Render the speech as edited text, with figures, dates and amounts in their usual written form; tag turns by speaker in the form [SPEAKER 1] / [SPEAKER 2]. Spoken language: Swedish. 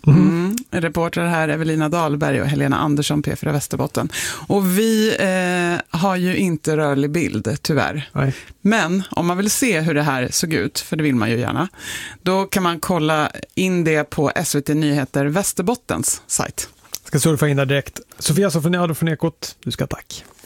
[SPEAKER 1] Reporter här Evelina Dahlberg och Helena Andersson, P4 Västerbotten. Och vi har ju inte rörlig bild, tyvärr.
[SPEAKER 2] Nej.
[SPEAKER 1] Men om man vill se hur det här såg ut, för det vill man ju gärna, då kan man kolla in det på SVT Nyheter Västerbottens sajt.
[SPEAKER 2] Ska surfa in där direkt. Sofia Sofoniado från Ekot, du ska tack.